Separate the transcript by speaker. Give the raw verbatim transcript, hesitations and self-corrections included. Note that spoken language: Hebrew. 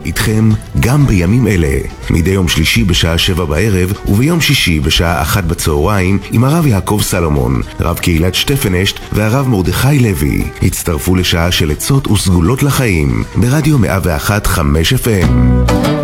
Speaker 1: איתכם גם בימים אלה. מדי יום שלישי בשעה שבע בערב וביום שישי בשעה אחת בצהריים עם הרב יעקב סלומון, רב קהילת שטפנשט והרב מרדכי לוי. הצטרפו לשעה של עצות וסגולות לחיים ברדיו מאה ואחת נקודה חמש אף אם.